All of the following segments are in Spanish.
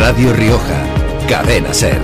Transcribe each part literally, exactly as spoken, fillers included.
Radio Rioja, Cadena SER.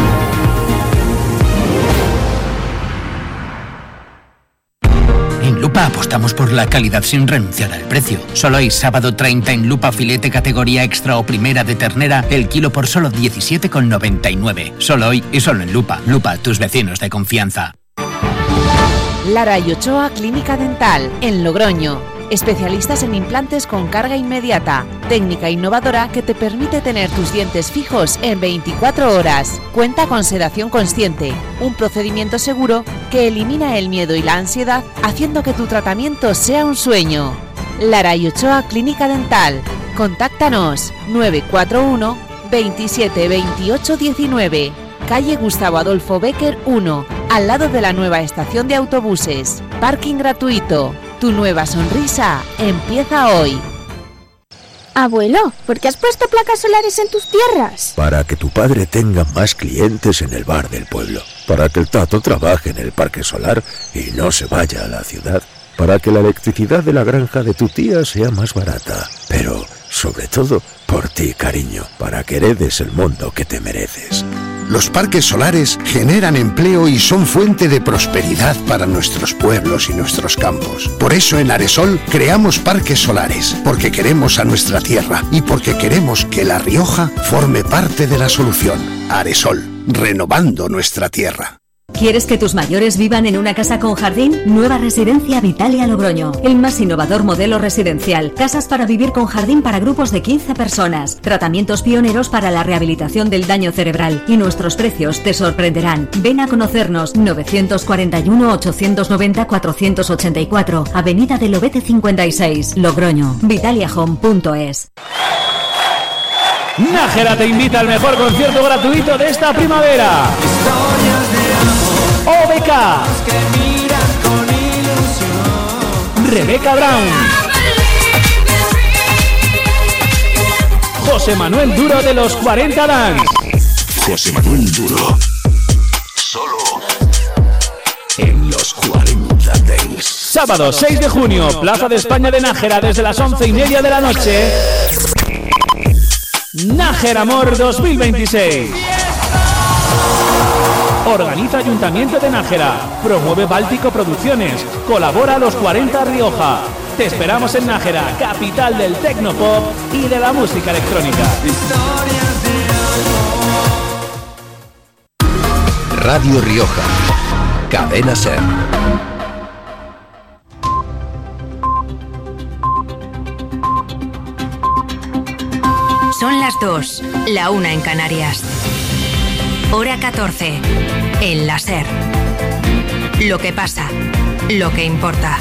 En Lupa apostamos por la calidad sin renunciar al precio. Solo hoy, sábado treinta, en Lupa filete categoría extra o primera de ternera, el kilo por solo diecisiete con noventa y nueve. Solo hoy y solo en Lupa. Lupa, tus vecinos de confianza. Lara y Ochoa Clínica Dental, en Logroño. Especialistas en implantes con carga inmediata. Técnica innovadora que te permite tener tus dientes fijos en veinticuatro horas. Cuenta con sedación consciente, un procedimiento seguro que elimina el miedo y la ansiedad, haciendo que tu tratamiento sea un sueño. Lara y Ochoa Clínica Dental. Contáctanos nueve cuatro uno, veintisiete, veintiocho, diecinueve. Calle Gustavo Adolfo Bécquer uno, al lado de la nueva estación de autobuses. Parking gratuito. Tu nueva sonrisa empieza hoy. Abuelo, ¿por qué has puesto placas solares en tus tierras? Para que tu padre tenga más clientes en el bar del pueblo. Para que el Tato trabaje en el parque solar y no se vaya a la ciudad. Para que la electricidad de la granja de tu tía sea más barata. Pero, sobre todo, por ti, cariño. Para que heredes el mundo que te mereces. Los parques solares generan empleo y son fuente de prosperidad para nuestros pueblos y nuestros campos. Por eso en Aresol creamos parques solares, porque queremos a nuestra tierra y porque queremos que La Rioja forme parte de la solución. Aresol, renovando nuestra tierra. ¿Quieres que tus mayores vivan en una casa con jardín? Nueva Residencia Vitalia Logroño. El más innovador modelo residencial. Casas para vivir con jardín para grupos de quince personas. Tratamientos pioneros para la rehabilitación del daño cerebral. Y nuestros precios te sorprenderán. Ven a conocernos. novecientos cuarenta y uno, ochocientos noventa, cuatrocientos ochenta y cuatro. Avenida del Lobete cincuenta y seis. Logroño. Vitalia Home punto es. Nájera te invita al mejor concierto gratuito de esta primavera. O B K, Rebeca Brown, José Manuel Duro de los cuarenta Dance. José Manuel Duro, solo en los cuarenta Dance. Sábado seis de junio, Plaza de España de Nájera, desde las once y media de la noche. Nájera Amor dos mil veintiséis. Organiza Ayuntamiento de Nájera. Promueve Báltico Producciones. Colabora Los cuarenta Rioja. Te esperamos en Nájera, capital del tecnopop y de la música electrónica. Radio Rioja, Cadena SER. Son las dos, la una en Canarias. Hora catorce, en la SER. Lo que pasa, lo que importa.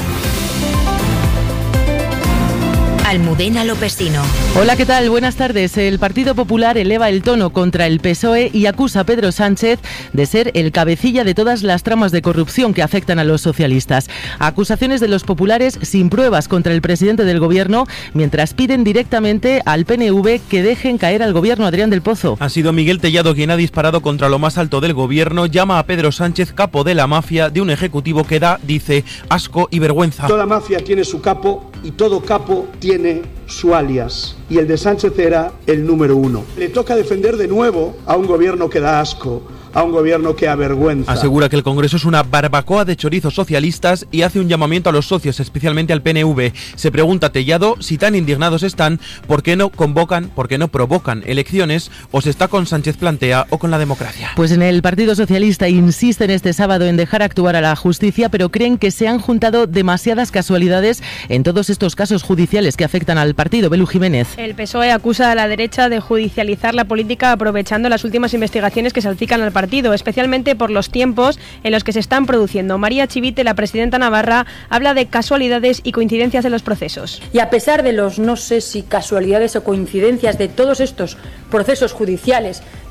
Almudena Lopesino. Hola, ¿qué tal? Buenas tardes. El Partido Popular eleva el tono contra el P S O E y acusa a Pedro Sánchez de ser el cabecilla de todas las tramas de corrupción que afectan a los socialistas. Acusaciones de los populares sin pruebas contra el presidente del gobierno, mientras piden directamente al P N V que dejen caer al gobierno. Adrián del Pozo. Ha sido Miguel Tellado quien ha disparado contra lo más alto del gobierno, llama a Pedro Sánchez capo de la mafia de un ejecutivo que da, dice, asco y vergüenza. Toda mafia tiene su capo y todo capo tiene su alias, y el de Sánchez era el número uno. Le toca defender de nuevo a un gobierno que da asco, a un gobierno que avergüenza. Asegura que el Congreso es una barbacoa de chorizos socialistas y hace un llamamiento a los socios, especialmente al P N V. Se pregunta Tellado si tan indignados están, ¿por qué no convocan, por qué no provocan elecciones? ¿O se está con Sánchez Plantea o con la democracia? Pues en el Partido Socialista insisten este sábado en dejar actuar a la justicia, pero creen que se han juntado demasiadas casualidades en todos estos casos judiciales que afectan al partido. Belu Jiménez. El P S O E acusa a la derecha de judicializar la política aprovechando las últimas investigaciones que salpican al partido. Partido, especialmente por los tiempos en los que se están produciendo. María Chivite, la presidenta navarra, habla de casualidades y coincidencias en los procesos. Y a pesar de los, no sé si casualidades o coincidencias de todos estos procesos judiciales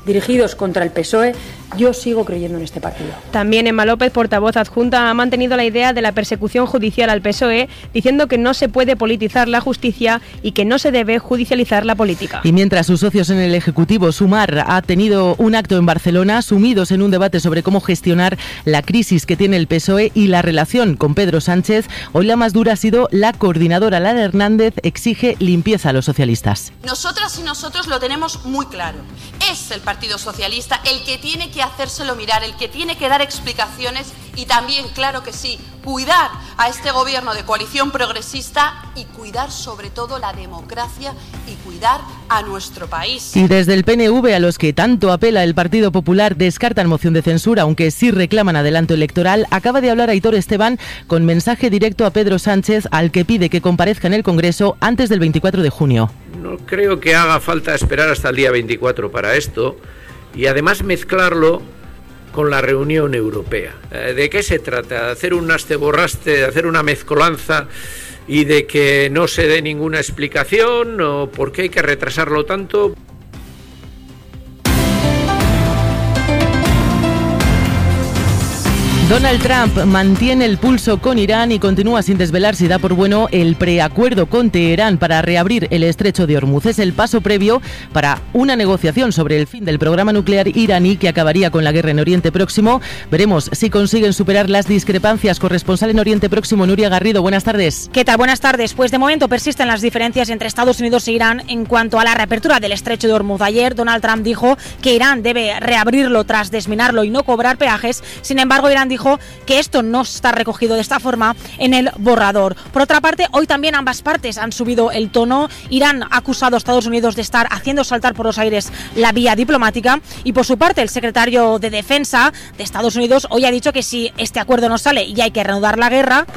dirigidos contra el P S O E, yo sigo creyendo en este partido. También Emma López, portavoz adjunta, ha mantenido la idea de la persecución judicial al P S O E, diciendo que no se puede politizar la justicia y que no se debe judicializar la política. Y mientras sus socios en el Ejecutivo, Sumar, ha tenido un acto en Barcelona, sumidos en un debate sobre cómo gestionar la crisis que tiene el P S O E y la relación con Pedro Sánchez, hoy la más dura ha sido la coordinadora Lara Hernández, exige limpieza a los socialistas. Nosotras y nosotros lo tenemos muy claro. Es el Partido Socialista el que tiene que hacérselo mirar, el que tiene que dar explicaciones y también, claro que sí, cuidar a este gobierno de coalición progresista y cuidar sobre todo la democracia y cuidar a nuestro país. Y desde el P N V, a los que tanto apela el Partido Popular, descartan moción de censura, aunque sí reclaman adelanto electoral. Acaba de hablar Aitor Esteban con mensaje directo a Pedro Sánchez, al que pide que comparezca en el Congreso antes del veinticuatro de junio. No creo que haga falta esperar hasta el día veinticuatro para esto y además mezclarlo con la reunión europea. ¿De qué se trata? ¿De hacer un asteborraste, de hacer una mezcolanza y de que no se dé ninguna explicación? ¿O por qué hay que retrasarlo tanto? Donald Trump mantiene el pulso con Irán y continúa sin desvelar si da por bueno el preacuerdo con Teherán para reabrir el estrecho de Hormuz. Es el paso previo para una negociación sobre el fin del programa nuclear iraní que acabaría con la guerra en Oriente Próximo. Veremos si consiguen superar las discrepancias. Corresponsal en Oriente Próximo, Nuria Garrido, buenas tardes. ¿Qué tal? Buenas tardes. Pues de momento persisten las diferencias entre Estados Unidos e Irán en cuanto a la reapertura del estrecho de Hormuz. Ayer Donald Trump dijo que Irán debe reabrirlo tras desminarlo y no cobrar peajes. Sin embargo, Irán dijo dijo que esto no está recogido de esta forma en el borrador. Por otra parte, hoy también ambas partes han subido el tono. Irán ha acusado a Estados Unidos de estar haciendo saltar por los aires la vía diplomática y por su parte el secretario de Defensa de Estados Unidos hoy ha dicho que si este acuerdo no sale y hay que reanudar la guerra,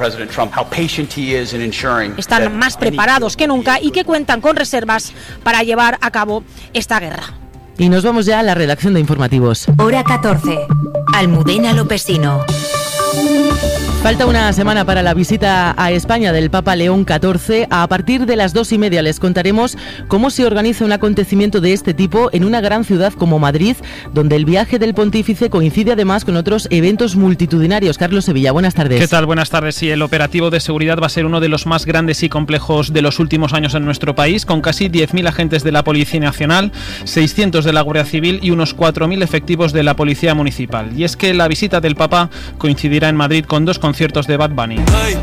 están más preparados que nunca y que cuentan con reservas para llevar a cabo esta guerra. Y nos vamos ya a la redacción de informativos. Hora catorce. Almudena Lopesino. Falta una semana para la visita a España del Papa León catorce. A partir de las dos y media les contaremos cómo se organiza un acontecimiento de este tipo en una gran ciudad como Madrid, donde el viaje del pontífice coincide además con otros eventos multitudinarios. Carlos Sevilla, buenas tardes. ¿Qué tal? Buenas tardes. Sí, el operativo de seguridad va a ser uno de los más grandes y complejos de los últimos años en nuestro país, con casi diez mil agentes de la Policía Nacional, seiscientos de la Guardia Civil y unos cuatro mil efectivos de la Policía Municipal. Y es que la visita del Papa coincidirá en Madrid con dos conciertos de Bad Bunny.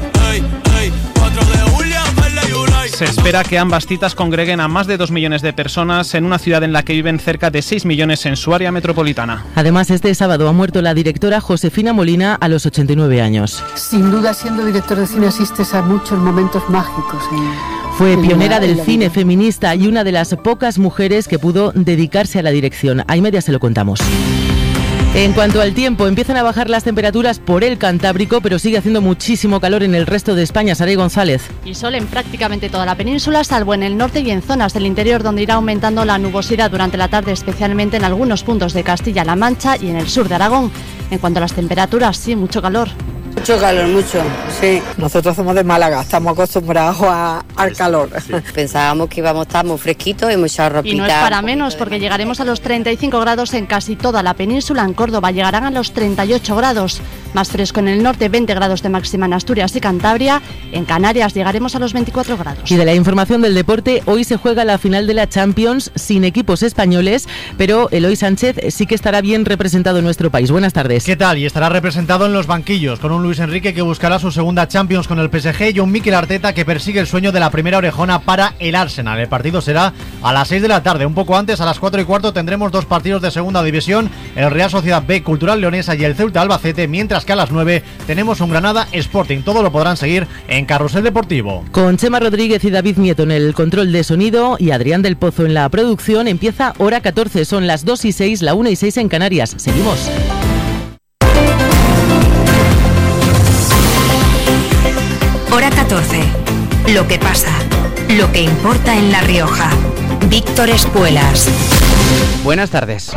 Se espera que ambas citas congreguen a más de dos millones de personas en una ciudad en la que viven cerca de seis millones en su área metropolitana. Además, este sábado ha muerto la directora Josefina Molina a los ochenta y nueve años. Sin duda, siendo director de cine asistes a muchos momentos mágicos. En, Fue en pionera la, del la cine vida. feminista y una de las pocas mujeres que pudo dedicarse a la dirección. A y media se lo contamos. En cuanto al tiempo, empiezan a bajar las temperaturas por el Cantábrico, pero sigue haciendo muchísimo calor en el resto de España. Saray González. Y sol en prácticamente toda la península, salvo en el norte y en zonas del interior, donde irá aumentando la nubosidad durante la tarde, especialmente en algunos puntos de Castilla-La Mancha y en el sur de Aragón. En cuanto a las temperaturas, sí, mucho calor. Mucho calor, mucho, sí. Nosotros somos de Málaga, estamos acostumbrados a, al calor. Sí. Pensábamos que íbamos a estar muy fresquitos y mucha ropita. Y no es para menos, porque llegaremos a los treinta y cinco grados en casi toda la península. En Córdoba llegarán a los treinta y ocho grados. Más fresco en el norte, veinte grados de máxima en Asturias y Cantabria. En Canarias llegaremos a los veinticuatro grados. Y de la información del deporte, hoy se juega la final de la Champions sin equipos españoles, pero Eloy Sánchez sí que estará bien representado en nuestro país. Buenas tardes. ¿Qué tal? Y estará representado en los banquillos, con un Luis Enrique que buscará su segunda Champions con el P S G y un Mikel Arteta que persigue el sueño de la primera orejona para el Arsenal. El partido será a las seis de la tarde. Un poco antes, a las cuatro y cuarto, tendremos dos partidos de segunda división, el Real Sociedad B Cultural Leonesa y el Ceuta Albacete, mientras que a las nueve tenemos un Granada Sporting. Todo lo podrán seguir en Carrusel Deportivo. Con Chema Rodríguez y David Nieto en el control de sonido y Adrián del Pozo en la producción, empieza Hora catorce. Son las dos y seis, la una y seis en Canarias. Seguimos. Hora catorce. Lo que pasa, lo que importa en La Rioja. Víctor Espuelas. Buenas tardes.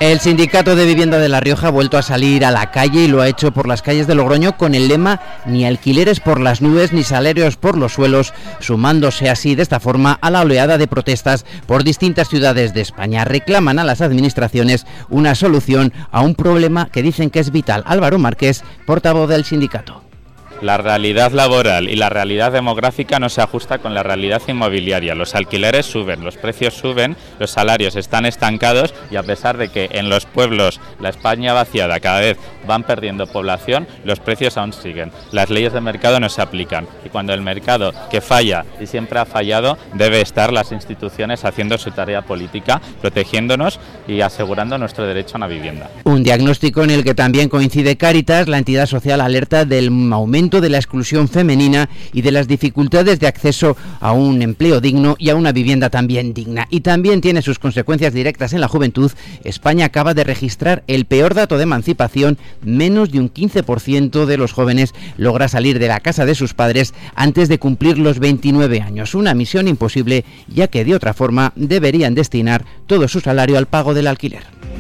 El sindicato de vivienda de La Rioja ha vuelto a salir a la calle y lo ha hecho por las calles de Logroño con el lema ni alquileres por las nubes ni salarios por los suelos, sumándose así de esta forma a la oleada de protestas por distintas ciudades de España. Reclaman a las administraciones una solución a un problema que dicen que es vital. Álvaro Márquez, portavoz del sindicato. La realidad laboral y la realidad demográfica no se ajusta con la realidad inmobiliaria. Los alquileres suben, los precios suben, los salarios están estancados y a pesar de que en los pueblos la España vaciada cada vez van perdiendo población, los precios aún siguen. Las leyes de mercado no se aplican y cuando el mercado, que falla y siempre ha fallado, debe estar las instituciones haciendo su tarea política, protegiéndonos y asegurando nuestro derecho a una vivienda. Un diagnóstico en el que también coincide Cáritas. La entidad social alerta del aumento de la exclusión femenina y de las dificultades de acceso a un empleo digno y a una vivienda también digna. Y también tiene sus consecuencias directas en la juventud. España acaba de registrar el peor dato de emancipación. Menos de un quince por ciento de los jóvenes logra salir de la casa de sus padres antes de cumplir los veintinueve años. Una misión imposible, ya que de otra forma deberían destinar todo su salario al pago del alquiler.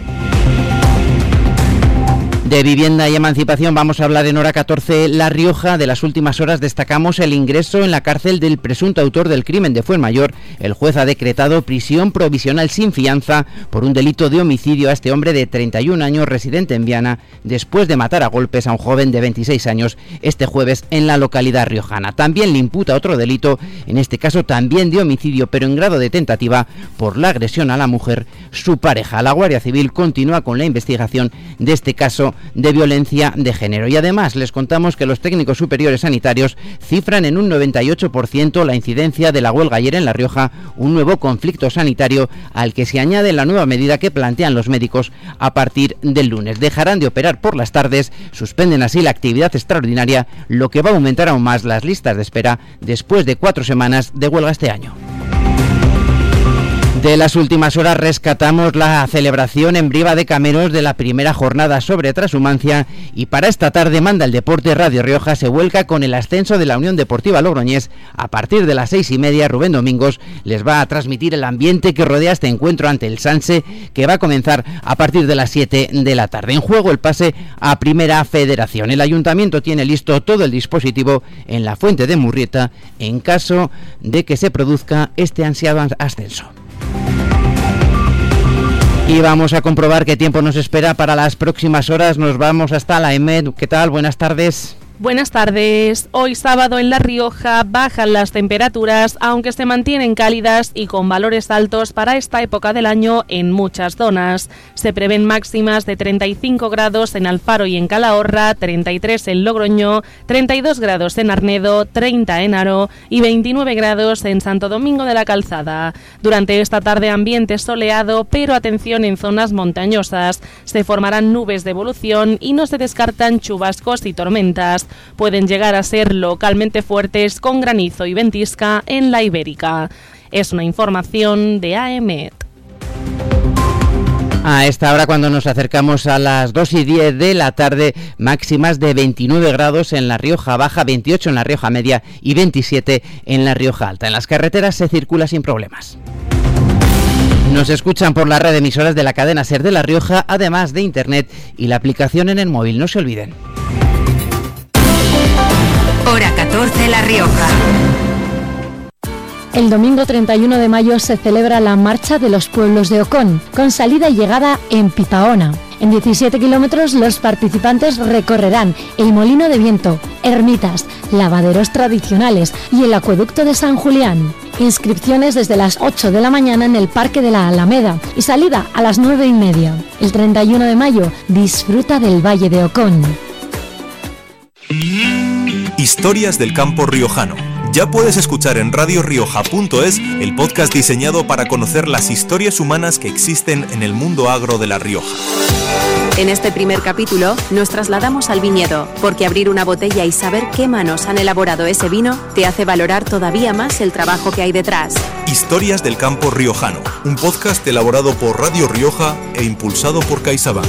De vivienda y emancipación vamos a hablar en Hora catorce La Rioja. De las últimas horas destacamos el ingreso en la cárcel del presunto autor del crimen de Fuenmayor. El juez ha decretado prisión provisional sin fianza por un delito de homicidio a este hombre de treinta y un años residente en Viana después de matar a golpes a un joven de veintiséis años este jueves en la localidad riojana. También le imputa otro delito, en este caso también de homicidio pero en grado de tentativa por la agresión a la mujer, su pareja. La Guardia Civil continúa con la investigación de este caso de violencia de género. Y además les contamos que los técnicos superiores sanitarios cifran en un noventa y ocho por ciento la incidencia de la huelga ayer en La Rioja, un nuevo conflicto sanitario al que se añade la nueva medida que plantean los médicos a partir del lunes. Dejarán de operar por las tardes, suspenden así la actividad extraordinaria, lo que va a aumentar aún más las listas de espera después de cuatro semanas de huelga este año. De las últimas horas rescatamos la celebración en Briva de Cameros de la primera jornada sobre transhumancia y para esta tarde Manda el Deporte. Radio Rioja se vuelca con el ascenso de la Unión Deportiva Logroñés. A partir de las seis y media Rubén Domingos les va a transmitir el ambiente que rodea este encuentro ante el Sanse, que va a comenzar a partir de las siete de la tarde. En juego el pase a Primera Federación. El Ayuntamiento tiene listo todo el dispositivo en la Fuente de Murrieta en caso de que se produzca este ansiado ascenso. Y vamos a comprobar qué tiempo nos espera para las próximas horas. Nos vamos hasta la E M E D. ¿Qué tal? Buenas tardes. Buenas tardes. Hoy sábado en La Rioja bajan las temperaturas, aunque se mantienen cálidas y con valores altos para esta época del año en muchas zonas. Se prevén máximas de treinta y cinco grados en Alfaro y en Calahorra, treinta y tres en Logroño, treinta y dos grados en Arnedo, treinta en Haro y veintinueve grados en Santo Domingo de la Calzada. Durante esta tarde ambiente soleado, pero atención en zonas montañosas. Se formarán nubes de evolución y no se descartan chubascos y tormentas. Pueden llegar a ser localmente fuertes con granizo y ventisca en la Ibérica. Es una información de A E M E D. A esta hora, cuando nos acercamos a las dos y diez de la tarde, máximas de veintinueve grados en La Rioja Baja, veintiocho en La Rioja Media y veintisiete en La Rioja Alta. En las carreteras se circula sin problemas. Nos escuchan por la red de emisoras de la cadena SER de La Rioja, además de internet y la aplicación en el móvil. No se olviden. Hora catorce La Rioja. El domingo treinta y uno de mayo se celebra la Marcha de los Pueblos de Ocón, con salida y llegada en Pipaona. En diecisiete kilómetros los participantes recorrerán el Molino de Viento, ermitas, lavaderos tradicionales y el Acueducto de San Julián. Inscripciones desde las ocho de la mañana en el Parque de la Alameda y salida a las nueve y media. El treinta y uno de mayo disfruta del Valle de Ocón. Historias del campo riojano. Ya puedes escuchar en radio rioja punto es el podcast diseñado para conocer las historias humanas que existen en el mundo agro de La Rioja. En este primer capítulo nos trasladamos al viñedo, porque abrir una botella y saber qué manos han elaborado ese vino te hace valorar todavía más el trabajo que hay detrás. Historias del campo riojano, un podcast elaborado por Radio Rioja e impulsado por CaixaBank.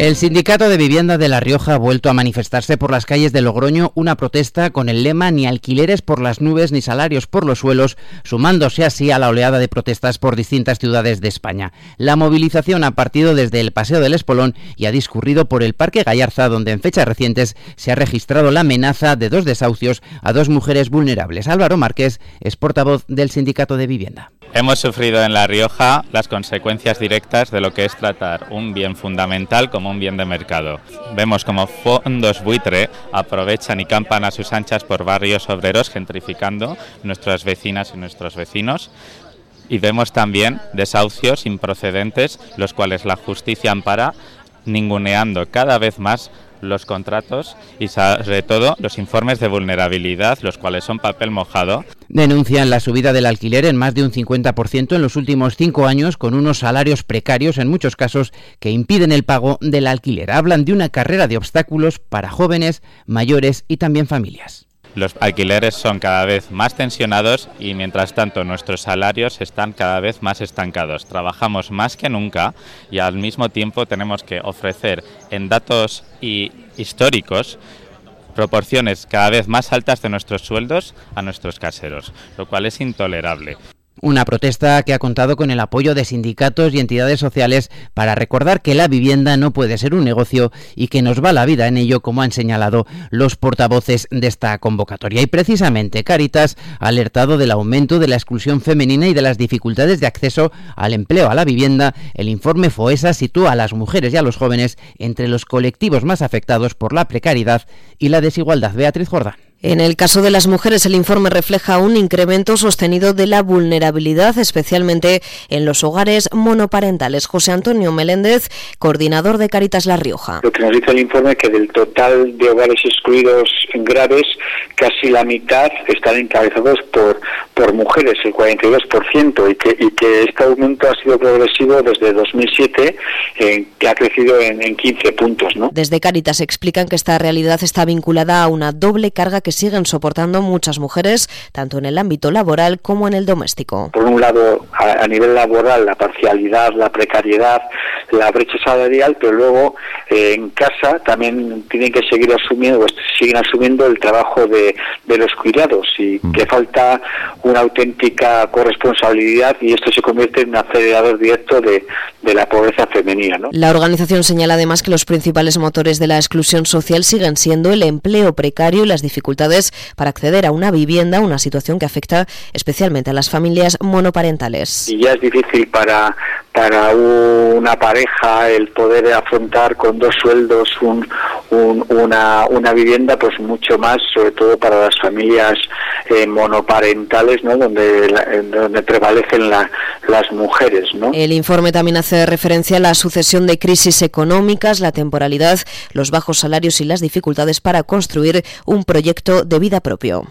El Sindicato de Vivienda de La Rioja ha vuelto a manifestarse por las calles de Logroño, una protesta con el lema ni alquileres por las nubes ni salarios por los suelos, sumándose así a la oleada de protestas por distintas ciudades de España. La movilización ha partido desde el Paseo del Espolón y ha discurrido por el Parque Gallarza, donde en fechas recientes se ha registrado la amenaza de dos desahucios a dos mujeres vulnerables. Álvaro Márquez es portavoz del Sindicato de Vivienda. Hemos sufrido en La Rioja las consecuencias directas de lo que es tratar un bien fundamental como un bien de mercado. Vemos como fondos buitre aprovechan y campan a sus anchas por barrios obreros, gentrificando nuestras vecinas y nuestros vecinos. Y vemos también desahucios improcedentes, los cuales la justicia ampara, ninguneando cada vez más los contratos y sobre todo los informes de vulnerabilidad, los cuales son papel mojado. Denuncian la subida del alquiler en más de un cincuenta por ciento en los últimos cinco años, con unos salarios precarios en muchos casos que impiden el pago del alquiler. Hablan de una carrera de obstáculos para jóvenes, mayores y también familias. Los alquileres son cada vez más tensionados y mientras tanto nuestros salarios están cada vez más estancados. Trabajamos más que nunca y al mismo tiempo tenemos que ofrecer en datos y históricos proporciones cada vez más altas de nuestros sueldos a nuestros caseros, lo cual es intolerable. Una protesta que ha contado con el apoyo de sindicatos y entidades sociales para recordar que la vivienda no puede ser un negocio y que nos va la vida en ello, como han señalado los portavoces de esta convocatoria. Y precisamente Cáritas ha alertado del aumento de la exclusión femenina y de las dificultades de acceso al empleo, a la vivienda. El informe FOESA sitúa a las mujeres y a los jóvenes entre los colectivos más afectados por la precariedad y la desigualdad. Beatriz Jordán. En el caso de las mujeres, el informe refleja un incremento sostenido de la vulnerabilidad, especialmente en los hogares monoparentales. José Antonio Meléndez, coordinador de Cáritas La Rioja. Lo que nos dice el informe es que del total de hogares excluidos graves, casi la mitad están encabezados por por mujeres, el cuarenta y dos por ciento, y que, y que este aumento ha sido progresivo desde dos mil siete, eh, que ha crecido en, en quince puntos, ¿no? Desde Cáritas explican que esta realidad está vinculada a una doble carga que siguen soportando muchas mujeres, tanto en el ámbito laboral como en el doméstico. Por un lado, a, a nivel laboral, la parcialidad, la precariedad, la brecha salarial, pero luego eh, en casa también tienen que seguir asumiendo, o siguen asumiendo el trabajo de, de los cuidados, y mm. que falta una auténtica corresponsabilidad, y esto se convierte en un acelerador directo de, de la pobreza femenina, ¿no? La organización señala además que los principales motores de la exclusión social siguen siendo el empleo precario y las dificultades para acceder a una vivienda, una situación que afecta especialmente a las familias monoparentales. Y ya es difícil para para una pareja el poder afrontar con dos sueldos un, un, una, una vivienda, pues mucho más, sobre todo para las familias eh, monoparentales, ¿no? Donde, la, donde prevalecen la, las mujeres, ¿no? El informe también hace referencia a la sucesión de crisis económicas, la temporalidad, los bajos salarios y las dificultades para construir un proyecto de vida propio.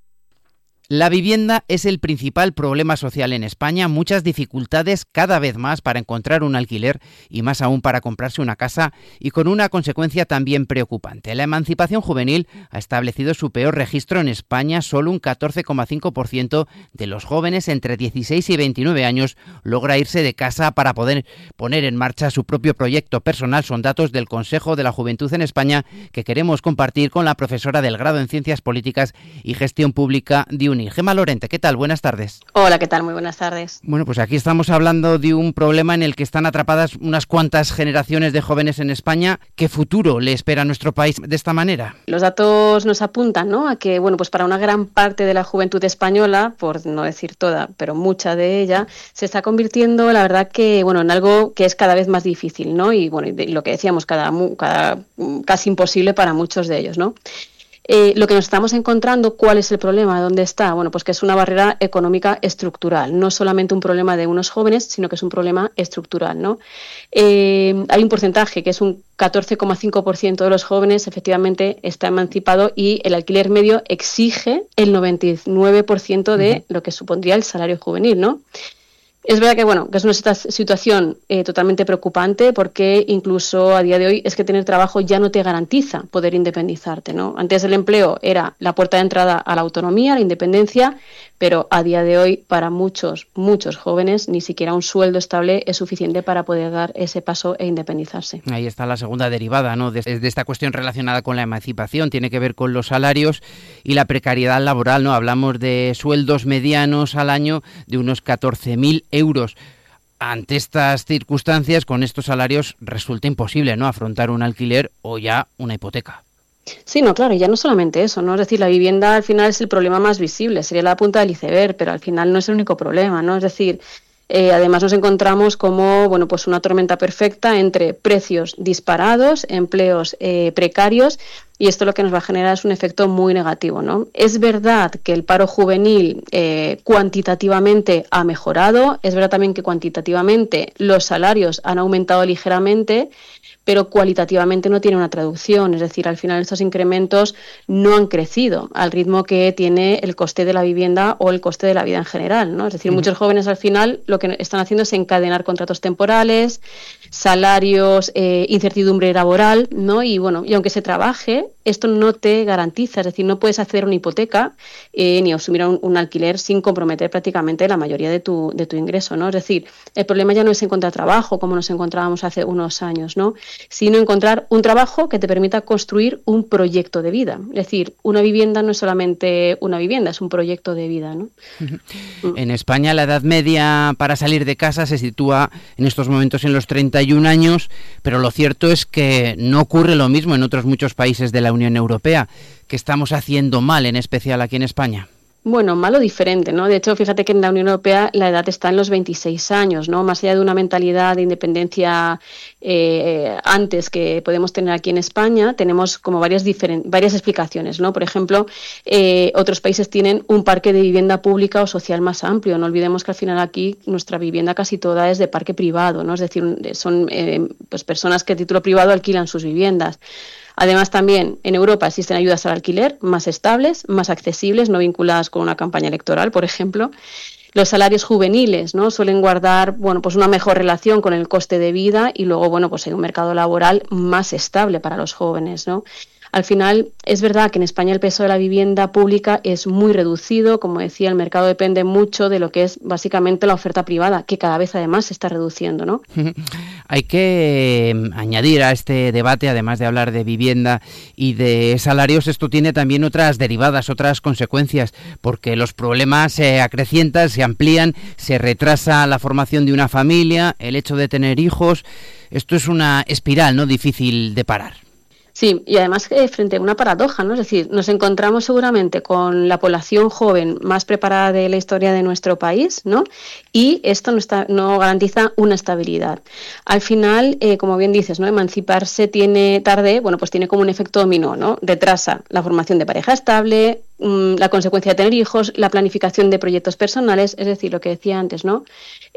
La vivienda es el principal problema social en España, muchas dificultades cada vez más para encontrar un alquiler y más aún para comprarse una casa, y con una consecuencia también preocupante. La emancipación juvenil ha establecido su peor registro en España. Solo un catorce coma cinco por ciento de los jóvenes entre dieciséis y veintinueve años logra irse de casa para poder poner en marcha su propio proyecto personal. Son datos del Consejo de la Juventud en España que queremos compartir con la profesora del grado en Ciencias Políticas y Gestión Pública de Gemma Lorente, ¿qué tal? Buenas tardes. Hola, ¿qué tal? Muy buenas tardes. Bueno, pues aquí estamos hablando de un problema en el que están atrapadas unas cuantas generaciones de jóvenes en España. ¿Qué futuro le espera a nuestro país de esta manera? Los datos nos apuntan, ¿no?, a que, bueno, pues para una gran parte de la juventud española, por no decir toda, pero mucha de ella, se está convirtiendo, la verdad, que, bueno, en algo que es cada vez más difícil, ¿no? Y, bueno, y lo que decíamos, cada, cada casi imposible para muchos de ellos, ¿no? Eh, lo que nos estamos encontrando, ¿cuál es el problema? ¿Dónde está? Bueno, pues que es una barrera económica estructural, no solamente un problema de unos jóvenes, sino que es un problema estructural, ¿no? Eh, hay un porcentaje que es un catorce coma cinco por ciento de los jóvenes efectivamente está emancipado, y el alquiler medio exige el noventa y nueve por ciento de lo que supondría el salario juvenil, ¿no? Es verdad que bueno, que es una situación eh, totalmente preocupante porque incluso a día de hoy es que tener trabajo ya no te garantiza poder independizarte, ¿no? Antes el empleo era la puerta de entrada a la autonomía, a la independencia, pero a día de hoy para muchos, muchos jóvenes ni siquiera un sueldo estable es suficiente para poder dar ese paso e independizarse. Ahí está la segunda derivada, ¿no? de, de esta cuestión relacionada con la emancipación, tiene que ver con los salarios y la precariedad laboral, ¿no? Hablamos de sueldos medianos al año de unos catorce mil euros. Ante estas circunstancias, con estos salarios, resulta imposible, ¿no?, afrontar un alquiler o ya una hipoteca. Sí, no, claro, y ya no solamente eso, ¿no? Es decir, la vivienda al final es el problema más visible, sería la punta del iceberg, pero al final no es el único problema, ¿no? Es decir, eh, además nos encontramos como, bueno, pues una tormenta perfecta entre precios disparados, empleos eh, precarios, y esto lo que nos va a generar es un efecto muy negativo, ¿no? Es verdad que el paro juvenil eh, cuantitativamente ha mejorado, es verdad también que cuantitativamente los salarios han aumentado ligeramente, pero cualitativamente no tiene una traducción, es decir, al final estos incrementos no han crecido al ritmo que tiene el coste de la vivienda o el coste de la vida en general, ¿no? Es decir, uh-huh. muchos jóvenes al final lo que están haciendo es encadenar contratos temporales, salarios, eh, incertidumbre laboral, ¿no? Y bueno, y aunque se trabaje, esto no te garantiza, es decir, no puedes acceder a una hipoteca eh, ni asumir un, un alquiler sin comprometer prácticamente la mayoría de tu, de tu ingreso, ¿no? Es decir, el problema ya no es encontrar trabajo como nos encontrábamos hace unos años, ¿no?, sino encontrar un trabajo que te permita construir un proyecto de vida. Es decir, una vivienda no es solamente una vivienda, es un proyecto de vida, ¿no? En España la edad media para salir de casa se sitúa en estos momentos en los treinta y un años, pero lo cierto es que no ocurre lo mismo en otros muchos países de la Unión Europea. ¿Qué estamos haciendo mal, en especial aquí en España? Bueno, malo diferente, ¿no? De hecho, fíjate que en la Unión Europea la edad está en los veintiséis años, ¿no? Más allá de una mentalidad de independencia eh, antes que podemos tener aquí en España, tenemos como varias diferen- varias explicaciones, ¿no? Por ejemplo, eh, otros países tienen un parque de vivienda pública o social más amplio. No olvidemos que al final aquí nuestra vivienda casi toda es de parque privado, ¿no? Es decir, son eh, pues personas que a título privado alquilan sus viviendas. Además, también en Europa existen ayudas al alquiler más estables, más accesibles, no vinculadas con una campaña electoral, por ejemplo. Los salarios juveniles, ¿no?, suelen guardar, bueno, pues una mejor relación con el coste de vida y luego, bueno, pues hay un mercado laboral más estable para los jóvenes, ¿no? Al final, es verdad que en España el peso de la vivienda pública es muy reducido. Como decía, el mercado depende mucho de lo que es básicamente la oferta privada, que cada vez además se está reduciendo, ¿no? Hay que añadir a este debate, además de hablar de vivienda y de salarios, esto tiene también otras derivadas, otras consecuencias, porque los problemas se acrecientan, se amplían, se retrasa la formación de una familia, el hecho de tener hijos. Esto es una espiral, ¿no?, difícil de parar. Sí, y además eh, frente a una paradoja, ¿no? Es decir, nos encontramos seguramente con la población joven más preparada de la historia de nuestro país, ¿no? Y esto no, está, no garantiza una estabilidad. Al final, eh, como bien dices, ¿no?, emanciparse tiene tarde, bueno, pues tiene como un efecto dominó, ¿no? Retrasa la formación de pareja estable, mmm, la consecuencia de tener hijos, la planificación de proyectos personales, es decir, lo que decía antes, ¿no?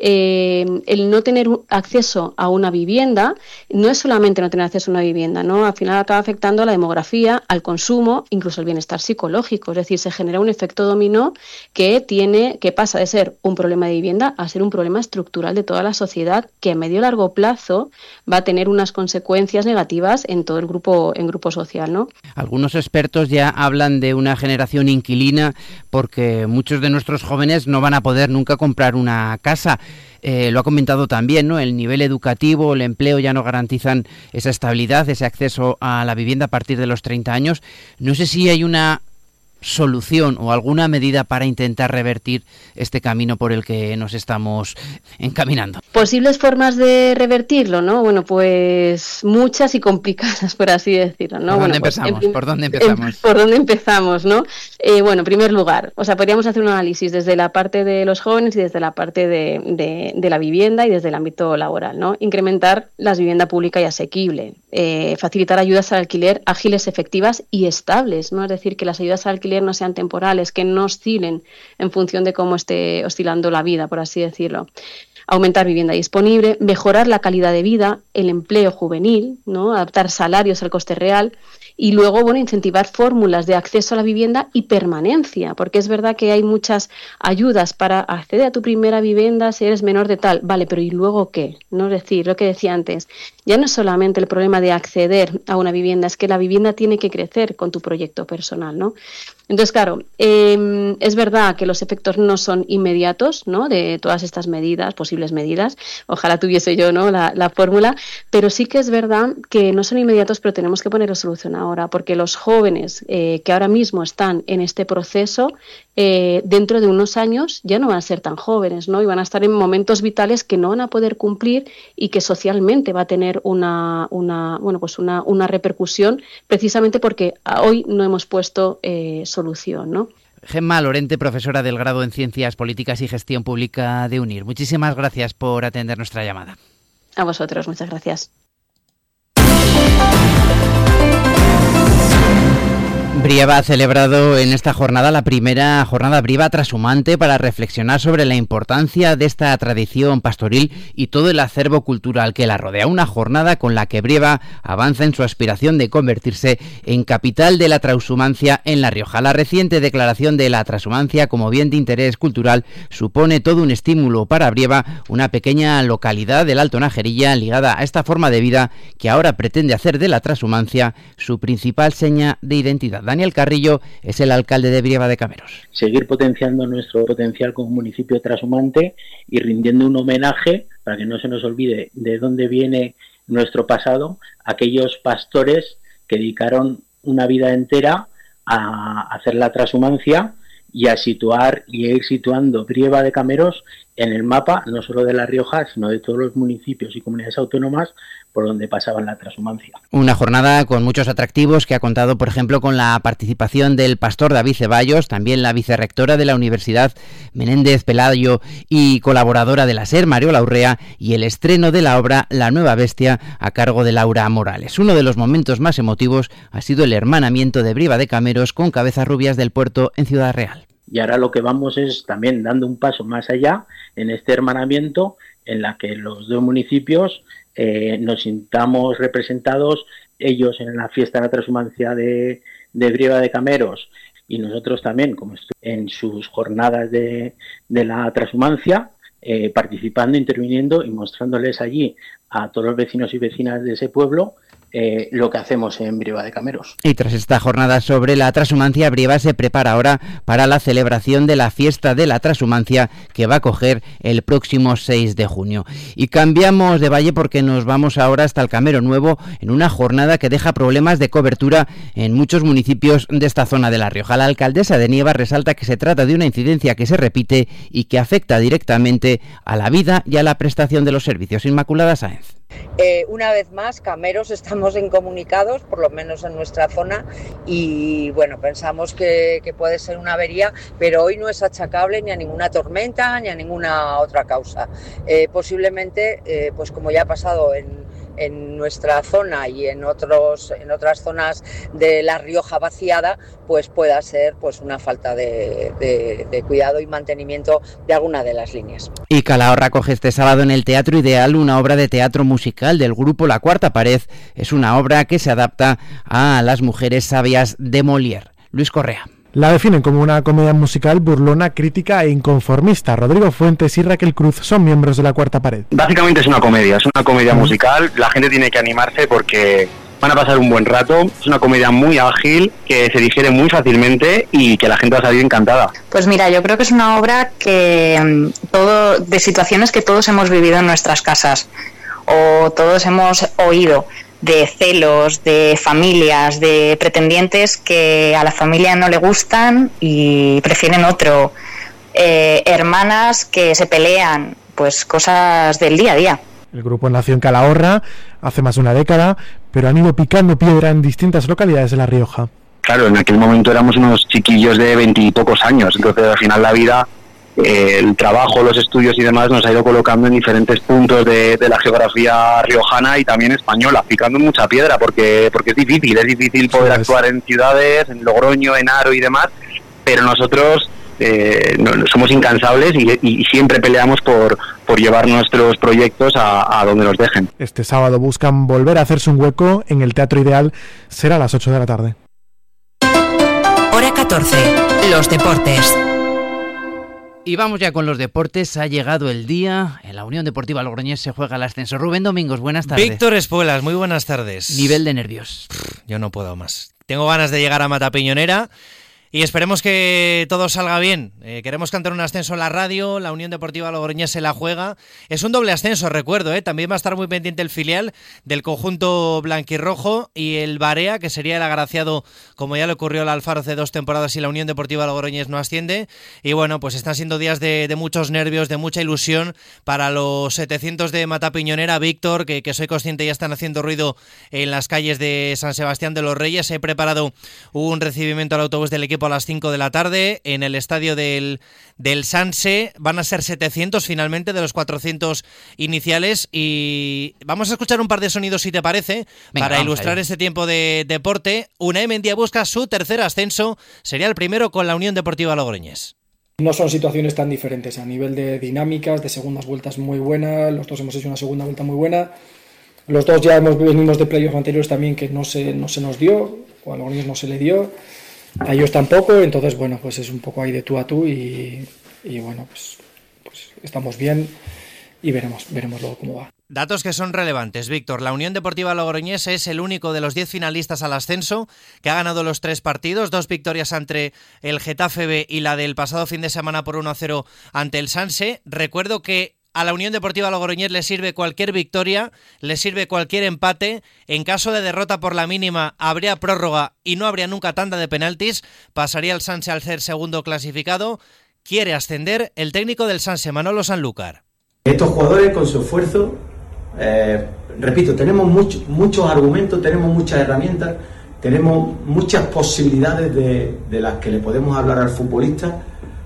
Eh, el no tener acceso a una vivienda no es solamente no tener acceso a una vivienda, ¿no? Al final acaba afectando a la demografía, al consumo, incluso al bienestar psicológico. Es decir, se genera un efecto dominó que tiene, que pasa de ser un problema de vivienda a ser un problema estructural de toda la sociedad, que a medio y largo plazo va a tener unas consecuencias negativas en todo el grupo, en grupo social, ¿no? Algunos expertos ya hablan de una generación inquilina porque muchos de nuestros jóvenes no van a poder nunca comprar una casa. Eh, lo ha comentado también, ¿no? El nivel educativo, el empleo ya no garantizan esa estabilidad, ese acceso a la vivienda a partir de los treinta años. No sé si hay una solución o alguna medida para intentar revertir este camino por el que nos estamos encaminando. Posibles formas de revertirlo, ¿no? Bueno, pues muchas y complicadas, por así decirlo, ¿no? ¿Por bueno, dónde pues, empezamos? En, ¿Por dónde empezamos? En, ¿Por dónde empezamos, no? Eh, bueno, en primer lugar, o sea, podríamos hacer un análisis desde la parte de los jóvenes y desde la parte de, de, de la vivienda y desde el ámbito laboral, ¿no? Incrementar la vivienda pública y asequible, eh, facilitar ayudas al alquiler ágiles, efectivas y estables, ¿no? Es decir, que las ayudas al alquiler no sean temporales, que no oscilen en función de cómo esté oscilando la vida, por así decirlo. Aumentar vivienda disponible, mejorar la calidad de vida, el empleo juvenil, ¿no? Adaptar salarios al coste real Y luego, bueno, incentivar fórmulas de acceso a la vivienda y permanencia, porque es verdad que hay muchas ayudas para acceder a tu primera vivienda si eres menor de tal, vale, pero ¿y luego qué? No, es decir, lo que decía antes, ya no es solamente el problema de acceder a una vivienda, es que la vivienda tiene que crecer con tu proyecto personal, ¿no? Entonces, claro, eh, es verdad que los efectos no son inmediatos, ¿no?, de todas estas medidas, posibles medidas, ojalá tuviese yo, ¿no?, la, la fórmula, pero sí que es verdad que no son inmediatos, pero tenemos que poner solución ahora, porque los jóvenes eh, que ahora mismo están en este proceso, eh, dentro de unos años ya no van a ser tan jóvenes, ¿no?, y van a estar en momentos vitales que no van a poder cumplir y que socialmente va a tener una, una, bueno, pues una, una repercusión, precisamente porque hoy no hemos puesto eh, solución, ¿no? Gemma Lorente, profesora del grado en Ciencias Políticas y Gestión Pública de UNIR. Muchísimas gracias por atender nuestra llamada. A vosotros, muchas gracias. Brieva ha celebrado en esta jornada la primera jornada Brieva trashumante para reflexionar sobre la importancia de esta tradición pastoril y todo el acervo cultural que la rodea. Una jornada con la que Brieva avanza en su aspiración de convertirse en capital de la transhumancia en La Rioja. La reciente declaración de la transhumancia como bien de interés cultural supone todo un estímulo para Brieva, una pequeña localidad del Alto Najerilla ligada a esta forma de vida que ahora pretende hacer de la transhumancia su principal seña de identidad. Daniel Carrillo es el alcalde de Brieva de Cameros. Seguir potenciando nuestro potencial como municipio transhumante y rindiendo un homenaje, para que no se nos olvide de dónde viene nuestro pasado, a aquellos pastores que dedicaron una vida entera a hacer la transhumancia y a situar y a ir situando Brieva de Cameros en el mapa, no solo de La Rioja, sino de todos los municipios y comunidades autónomas por donde pasaban la transhumancia. Una jornada con muchos atractivos que ha contado, por ejemplo, con la participación del pastor David Ceballos, también la vicerrectora de la Universidad Menéndez Pelayo y colaboradora de la SER, Mariola Urrea, y el estreno de la obra La Nueva Bestia a cargo de Laura Morales. Uno de los momentos más emotivos ha sido el hermanamiento de Brieva de Cameros con Cabezas Rubias del Puerto en Ciudad Real. Y ahora lo que vamos es también dando un paso más allá en este hermanamiento en la que los dos municipios eh, nos sintamos representados, ellos en la fiesta de la transhumancia de, de Brieva de Cameros y nosotros también, como en sus jornadas de, de la transhumancia, eh, participando, interviniendo y mostrándoles allí a todos los vecinos y vecinas de ese pueblo Eh, lo que hacemos en Brieva de Cameros. Y tras esta jornada sobre la transhumancia, Brieva se prepara ahora para la celebración de la fiesta de la transhumancia que va a coger el próximo seis de junio. Y cambiamos de valle porque nos vamos ahora hasta el Camero Nuevo en una jornada que deja problemas de cobertura en muchos municipios de esta zona de La Rioja. La alcaldesa de Nieva resalta que se trata de una incidencia que se repite y que afecta directamente a la vida y a la prestación de los servicios. Inmaculada Sáenz. Eh, una vez más, Cameros estamos incomunicados, por lo menos en nuestra zona, y bueno, pensamos que, que puede ser una avería, pero hoy no es achacable ni a ninguna tormenta ni a ninguna otra causa. Eh, posiblemente, eh, pues como ya ha pasado en en nuestra zona y en otros en otras zonas de La Rioja vaciada, pues pueda ser pues una falta de, de, de cuidado y mantenimiento de alguna de las líneas. Y Calahorra coge este sábado en el Teatro Ideal una obra de teatro musical del grupo La Cuarta Pared. Es una obra que se adapta a Las mujeres sabias de Molière. Luis Correa. La definen como una comedia musical burlona, crítica e inconformista. Rodrigo Fuentes y Raquel Cruz son miembros de La Cuarta Pared. Básicamente es una comedia, es una comedia mm. musical. La gente tiene que animarse porque van a pasar un buen rato. Es una comedia muy ágil, que se digiere muy fácilmente y que la gente va a salir encantada. Pues mira, yo creo que es una obra que todo de situaciones que todos hemos vivido en nuestras casas o todos hemos oído, de celos, de familias, de pretendientes que a la familia no le gustan y prefieren otro, eh, hermanas que se pelean, pues cosas del día a día. El grupo nació en Calahorra hace más de una década, pero han ido picando piedra en distintas localidades de La Rioja. Claro, en aquel momento éramos unos chiquillos de veintipocos años, entonces al final la vida, eh, el trabajo, los estudios y demás nos ha ido colocando en diferentes puntos de, de la geografía riojana y también española, picando mucha piedra porque porque es difícil, es difícil poder sí, actuar en ciudades, en Logroño, en Haro y demás, pero nosotros eh, no, somos incansables y, y siempre peleamos por, por llevar nuestros proyectos a, a donde nos dejen. Este sábado buscan volver a hacerse un hueco en el Teatro Ideal, será a las ocho de la tarde. Hora catorce, los deportes. Y vamos ya con los deportes. Ha llegado el día. En la Unión Deportiva Logroñés se juega el ascenso. Rubén Domingos, buenas tardes. Víctor Espuelas, muy buenas tardes. Nivel de nervios. Pff, yo no puedo más. Tengo ganas de llegar a Matapiñonera y esperemos que todo salga bien. Eh, queremos cantar un ascenso en la radio. La Unión Deportiva Logroñés se la juega. Es un doble ascenso, recuerdo. ¿eh? También va a estar muy pendiente el filial del conjunto blanquirrojo y el Barea, que sería el agraciado, como ya le ocurrió al Alfaro hace dos temporadas y la Unión Deportiva Logroñés no asciende. Y bueno, pues están siendo días de, de muchos nervios, de mucha ilusión para los setecientos de Matapiñonera. Víctor, que, que soy consciente ya están haciendo ruido en las calles de San Sebastián de los Reyes. He preparado un recibimiento al autobús del equipo a las cinco de la tarde en el estadio del, del Sanse. Van a ser setecientos finalmente de los cuatrocientos iniciales y vamos a escuchar un par de sonidos si te parece. Venga, para ilustrar allá este tiempo de deporte. Unai Mendia busca su tercer ascenso, sería el primero con la Unión Deportiva Logroñés. No son situaciones tan diferentes a nivel de dinámicas, de segundas vueltas muy buenas, los dos hemos hecho una segunda vuelta muy buena, los dos ya hemos venimos de playoffs anteriores también que no se, no se nos dio, o a Logroñés no se le dio, a ellos tampoco, entonces bueno, pues es un poco ahí de tú a tú y, y bueno, pues, pues estamos bien y veremos, veremos luego cómo va. Datos que son relevantes, Víctor. La Unión Deportiva Logroñés es el único de los diez finalistas al ascenso que ha ganado los tres partidos, dos victorias ante el Getafe B y la del pasado fin de semana por uno a cero ante el Sanse. Recuerdo que a la Unión Deportiva Logroñés le sirve cualquier victoria, le sirve cualquier empate. En caso de derrota por la mínima, habría prórroga y no habría nunca tanda de penaltis. Pasaría el Sanse al ser segundo clasificado. Quiere ascender el técnico del Sanse, Manolo Sanlúcar. Estos jugadores con su esfuerzo, eh, repito, tenemos mucho, muchos argumentos, tenemos muchas herramientas, tenemos muchas posibilidades de, de las que le podemos hablar al futbolista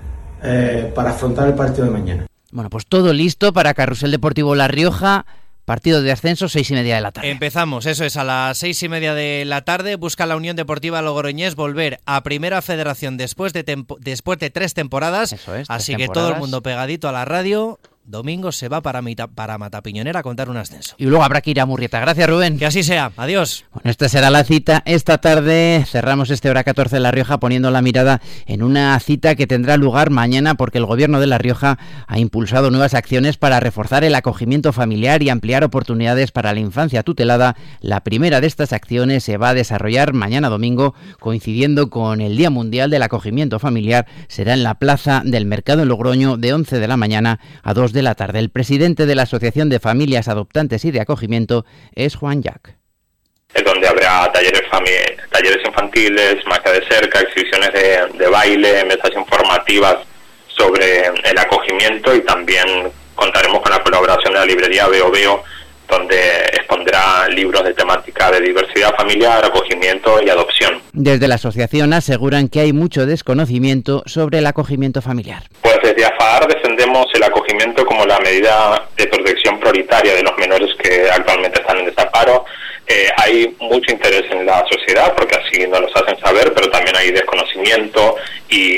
eh, para afrontar el partido de mañana. Bueno, pues todo listo para Carrusel Deportivo La Rioja, partido de ascenso, seis y media de la tarde. Empezamos, eso es, a las seis y media de la tarde. Busca la Unión Deportiva Logroñés volver a Primera Federación después de, tempo, después de tres temporadas. Eso es, así tres que temporadas. Todo el mundo pegadito a la radio. Domingo se va para, Mita, para Matapiñonera a contar un ascenso. Y luego habrá que ir a Murrieta. Gracias, Rubén. Que así sea. Adiós. Bueno, esta será la cita. Esta tarde cerramos este Hora catorce de La Rioja poniendo la mirada en una cita que tendrá lugar mañana porque el Gobierno de La Rioja ha impulsado nuevas acciones para reforzar el acogimiento familiar y ampliar oportunidades para la infancia tutelada. La primera de estas acciones se va a desarrollar mañana domingo, coincidiendo con el Día Mundial del Acogimiento Familiar. Será en la Plaza del Mercado en Logroño de once de la mañana a dos de la tarde. El presidente de la Asociación de Familias Adoptantes y de Acogimiento es Juan Jack. Donde habrá talleres, fami- talleres infantiles, magia de cerca, exhibiciones de, de baile, mesas informativas sobre el acogimiento y también contaremos con la colaboración de la librería Veo Veo, donde expondrá libros de temática de diversidad familiar, acogimiento y adopción. Desde la asociación aseguran que hay mucho desconocimiento sobre el acogimiento familiar. Pues desde AFAAR defendemos el acogimiento como la medida de protección prioritaria de los menores que actualmente están en desamparo. Eh, hay mucho interés en la sociedad porque así nos los hacen saber, pero también hay desconocimiento y...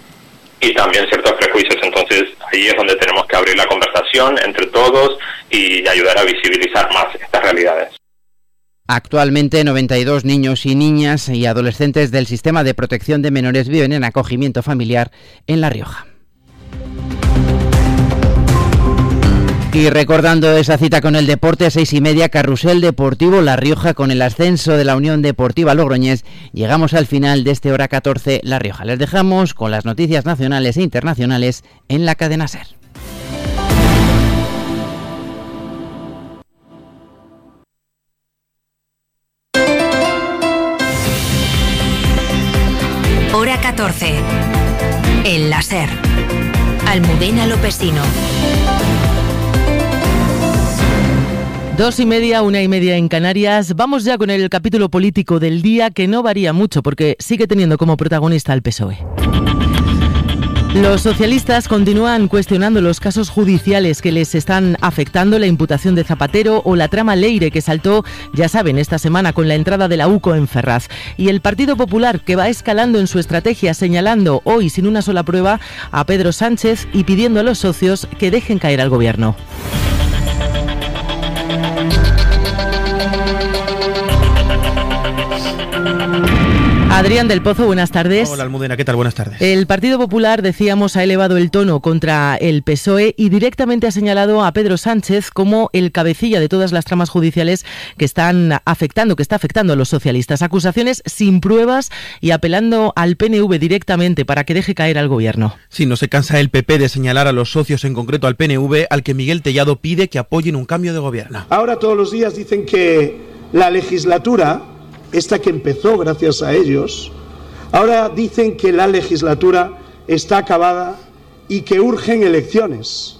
y también ciertos prejuicios, entonces ahí es donde tenemos que abrir la conversación entre todos y ayudar a visibilizar más estas realidades. Actualmente noventa y dos niños y niñas y adolescentes del Sistema de Protección de Menores viven en acogimiento familiar en La Rioja. Y recordando esa cita con el deporte, seis y media, Carrusel Deportivo La Rioja con el ascenso de la Unión Deportiva Logroñés. Llegamos al final de este Hora catorce La Rioja. Les dejamos con las noticias nacionales e internacionales en la cadena SER. Hora catorce. En la SER. Almudena Lopesino. Dos y media, una y media en Canarias. Vamos ya con el capítulo político del día, que no varía mucho porque sigue teniendo como protagonista al P S O E. Los socialistas continúan cuestionando los casos judiciales que les están afectando, la imputación de Zapatero o la trama Leire que saltó, ya saben, esta semana con la entrada de la U C O en Ferraz. Y el Partido Popular, que va escalando en su estrategia, señalando hoy sin una sola prueba a Pedro Sánchez y pidiendo a los socios que dejen caer al gobierno. Adrián del Pozo, buenas tardes. Hola Almudena, ¿qué tal? Buenas tardes. El Partido Popular, decíamos, ha elevado el tono contra el P S O E y directamente ha señalado a Pedro Sánchez como el cabecilla de todas las tramas judiciales que están afectando, que está afectando a los socialistas. Acusaciones sin pruebas y apelando al P N V directamente para que deje caer al gobierno. Sí, no se cansa el P P de señalar a los socios, en concreto al P N V, al que Miguel Tellado pide que apoyen un cambio de gobierno. Ahora todos los días dicen que la legislatura, esta que empezó gracias a ellos, ahora dicen que la legislatura está acabada y que urgen elecciones.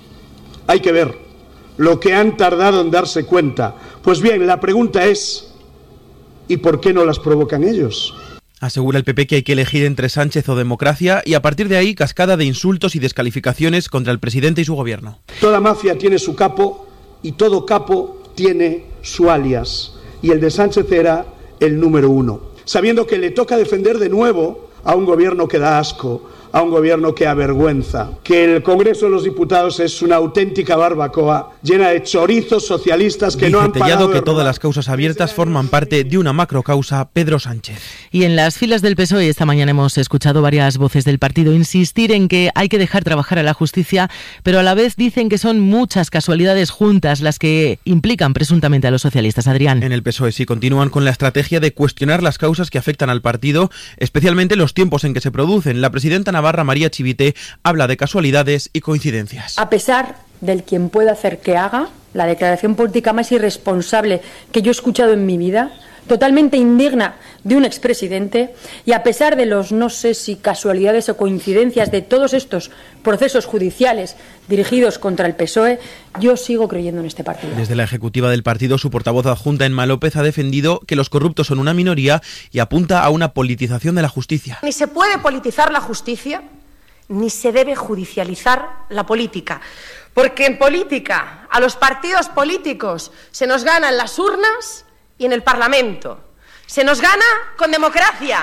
Hay que ver lo que han tardado en darse cuenta. Pues bien, la pregunta es, ¿y por qué no las provocan ellos? Asegura el P P que hay que elegir entre Sánchez o democracia y a partir de ahí cascada de insultos y descalificaciones contra el presidente y su gobierno. Toda mafia tiene su capo y todo capo tiene su alias. Y el de Sánchez era el número uno, sabiendo que le toca defender de nuevo a un gobierno que da asco, a un gobierno que avergüenza, que el Congreso de los Diputados es una auténtica barbacoa llena de chorizos socialistas que Dice no han Tellado parado de que robar. todas las causas abiertas forman parte de una macrocausa Pedro Sánchez. Y en las filas del P S O E esta mañana hemos escuchado varias voces del partido insistir en que hay que dejar trabajar a la justicia, pero a la vez dicen que son muchas casualidades juntas las que implican presuntamente a los socialistas. Adrián. En el P S O E sí continúan con la estrategia de cuestionar las causas que afectan al partido, especialmente los tiempos en que se producen. La presidenta Navarra, María Chivite, habla de casualidades y coincidencias. A pesar del quien pueda hacer que haga, la declaración política más irresponsable que yo he escuchado en mi vida, totalmente indigna de un expresidente, y a pesar de los no sé si casualidades o coincidencias de todos estos procesos judiciales dirigidos contra el P S O E, yo sigo creyendo en este partido. Desde la ejecutiva del partido, su portavoz adjunta, Emma López, ha defendido que los corruptos son una minoría y apunta a una politización de la justicia. Ni se puede politizar la justicia, ni se debe judicializar la política. Porque en política, a los partidos políticos se nos gana en las urnas y en el Parlamento. Se nos gana con democracia.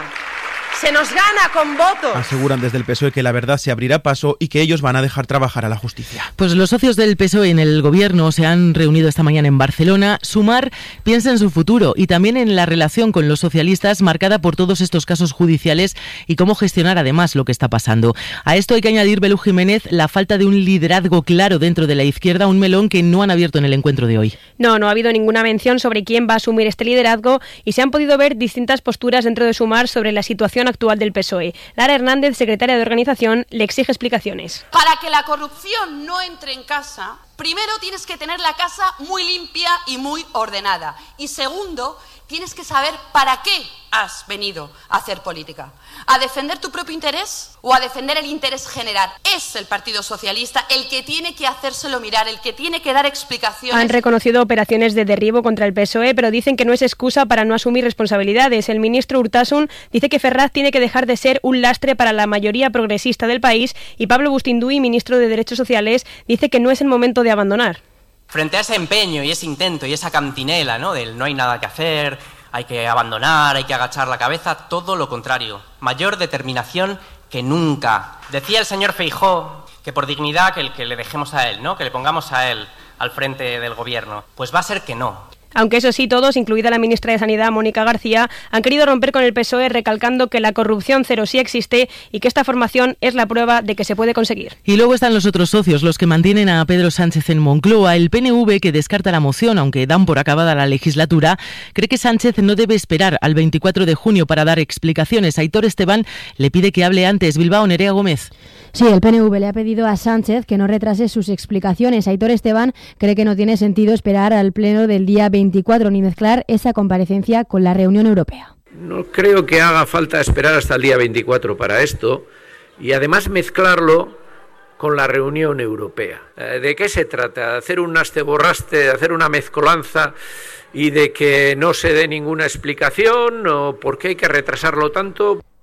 Se nos gana con votos. Aseguran desde el P S O E que la verdad se abrirá paso y que ellos van a dejar trabajar a la justicia. Pues los socios del P S O E en el gobierno se han reunido esta mañana en Barcelona. Sumar piensa en su futuro y también en la relación con los socialistas marcada por todos estos casos judiciales y cómo gestionar además lo que está pasando. A esto hay que añadir, Belú Jiménez, la falta de un liderazgo claro dentro de la izquierda, un melón que no han abierto en el encuentro de hoy. No, no ha habido ninguna mención sobre quién va a asumir este liderazgo y se han podido ver distintas posturas dentro de Sumar sobre la situación actual del P S O E. Lara Hernández, secretaria de organización, le exige explicaciones. Para que la corrupción no entre en casa, primero tienes que tener la casa muy limpia y muy ordenada. Y segundo, tienes que saber para qué has venido a hacer política. ¿A defender tu propio interés o a defender el interés general? Es el Partido Socialista el que tiene que hacérselo mirar, el que tiene que dar explicaciones. Han reconocido operaciones de derribo contra el P S O E, pero dicen que no es excusa para no asumir responsabilidades. El ministro Urtasun dice que Ferraz tiene que dejar de ser un lastre para la mayoría progresista del país y Pablo Bustinduy, ministro de Derechos Sociales, dice que no es el momento de abandonar. Frente a ese empeño y ese intento y esa cantinela, ¿no?, del no hay nada que hacer, hay que abandonar, hay que agachar la cabeza, todo lo contrario, mayor determinación que nunca. Decía el señor Feijóo que por dignidad que, el, que le dejemos a él, ¿no?, que le pongamos a él al frente del gobierno. Pues va a ser que no. Aunque eso sí, todos, incluida la ministra de Sanidad, Mónica García, han querido romper con el P S O E recalcando que la corrupción cero sí existe y que esta formación es la prueba de que se puede conseguir. Y luego están los otros socios, los que mantienen a Pedro Sánchez en Moncloa. El P N V, que descarta la moción, aunque dan por acabada la legislatura, cree que Sánchez no debe esperar al veinticuatro de junio para dar explicaciones. Aitor Esteban le pide que hable antes. Bilbao, Nerea Gómez. Sí, el P N V le ha pedido a Sánchez que no retrase sus explicaciones. Aitor Esteban cree que no tiene sentido esperar al pleno del día veinticuatro ni mezclar esa comparecencia con la reunión europea. No creo que haga falta esperar hasta el día veinticuatro para esto y además mezclarlo con la reunión europea. ¿De qué se trata? ¿De hacer un asteborraste, de hacer una mezcolanza y de que no se dé ninguna explicación o por qué hay que retrasarlo tanto?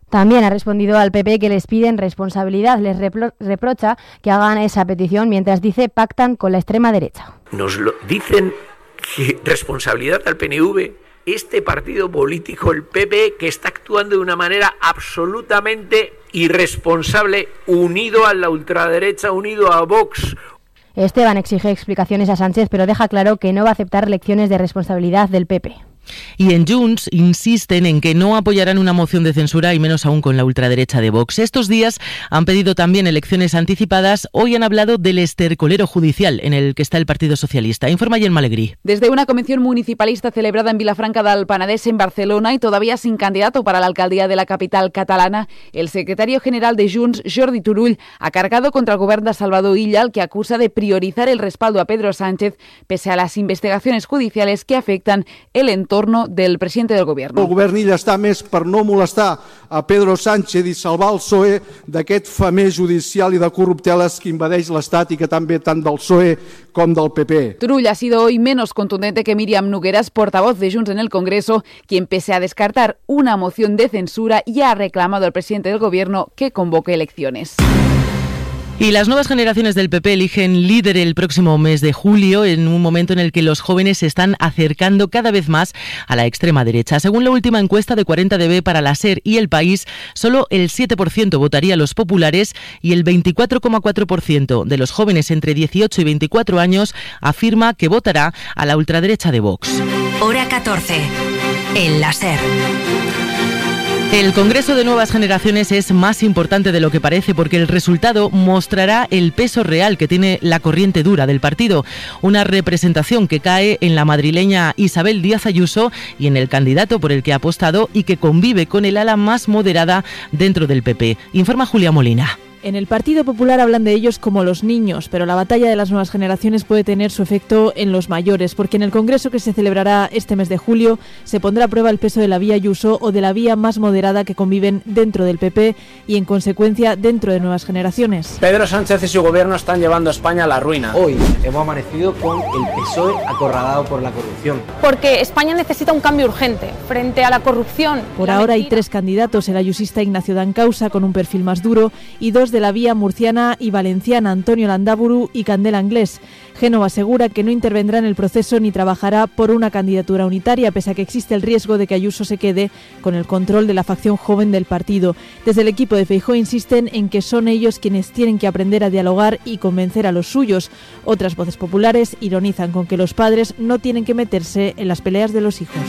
También ha respondido al P P que les piden responsabilidad, les repro- reprocha que hagan esa petición mientras dice pactan con la extrema derecha. Nos lo dicen que responsabilidad al P N V, este partido político, el P P, que está actuando de una manera absolutamente irresponsable, unido a la ultraderecha, unido a Vox. Esteban exige explicaciones a Sánchez, pero deja claro que no va a aceptar lecciones de responsabilidad del P P. Y en Junts insisten en que no apoyarán una moción de censura y menos aún con la ultraderecha de Vox. Estos días han pedido también elecciones anticipadas. Hoy han hablado del estercolero judicial en el que está el Partido Socialista. Informa Gemma Alegrí. Desde una convención municipalista celebrada en Vilafranca del Penedès, en Barcelona, y todavía sin candidato para la alcaldía de la capital catalana, el secretario general de Junts, Jordi Turull, ha cargado contra el gobierno de Salvador Illa, al que acusa de priorizar el respaldo a Pedro Sánchez pese a las investigaciones judiciales que afectan el entorno del presidente del gobierno. El govern Illa està més per no molestar a Pedro Sánchez i salvar el P S O E d'aquest famés judicial i de corrupteles que invadeix l'Estat i que també tant del P S O E com del P P. Turull ha sido hoy menos contundente que Míriam Nogueras, portavoz de Junts en el Congreso, quien pese a descartar una moción de censura ya ha reclamado al presidente del gobierno que convoque elecciones. Y las nuevas generaciones del P P eligen líder el próximo mes de julio, en un momento en el que los jóvenes se están acercando cada vez más a la extrema derecha. Según la última encuesta de cuarenta D B para la SER y El País, solo el siete por ciento votaría a los populares y el veinticuatro coma cuatro por ciento de los jóvenes entre dieciocho y veinticuatro años afirma que votará a la ultraderecha de Vox. Hora catorce, en la SER. El Congreso de Nuevas Generaciones es más importante de lo que parece porque el resultado mostrará el peso real que tiene la corriente dura del partido. Una representación que cae en la madrileña Isabel Díaz Ayuso y en el candidato por el que ha apostado y que convive con el ala más moderada dentro del P P. Informa Julia Molina. En el Partido Popular hablan de ellos como los niños, pero la batalla de las nuevas generaciones puede tener su efecto en los mayores, porque en el Congreso que se celebrará este mes de julio se pondrá a prueba el peso de la vía Ayuso o de la vía más moderada que conviven dentro del P P y, en consecuencia, dentro de nuevas generaciones. Pedro Sánchez y su gobierno están llevando a España a la ruina. Hoy hemos amanecido con el P S O E acorralado por la corrupción. Porque España necesita un cambio urgente frente a la corrupción. Por ahora hay tres candidatos, el ayusista Ignacio Dancausa con un perfil más duro y dos de la vía murciana y valenciana, Antonio Landaburu y Candela Anglés. Génova asegura que no intervendrá en el proceso ni trabajará por una candidatura unitaria, pese a que existe el riesgo de que Ayuso se quede con el control de la facción joven del partido. Desde el equipo de Feijóo insisten en que son ellos quienes tienen que aprender a dialogar y convencer a los suyos. Otras voces populares ironizan con que los padres no tienen que meterse en las peleas de los hijos.